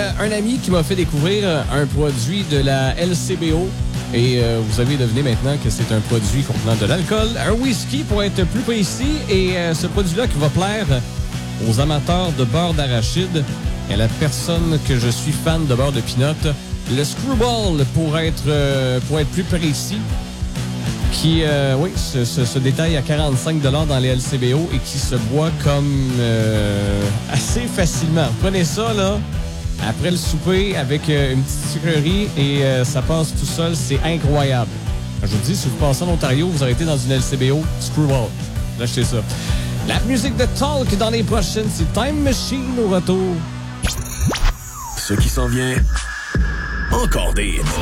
un ami qui m'a fait découvrir un produit de la LCBO. Et vous avez deviné maintenant que c'est un produit contenant de l'alcool, un whisky pour être plus précis. Et ce produit-là qui va plaire aux amateurs de beurre d'arachide et à la personne que je suis fan de beurre de pinot. Le Screwball pour être plus précis. Qui, se détaille à 45 $ dans les LCBO et qui se boit comme assez facilement. Prenez ça, là, après le souper, avec une petite sucrerie et ça passe tout seul. C'est incroyable. Je vous dis, si vous passez en Ontario, vous arrêtez dans une LCBO, Screwball. Achetez ça. La musique de Talk dans les prochaines, c'est Time Machine au retour. Ce qui s'en vient, encore des hits.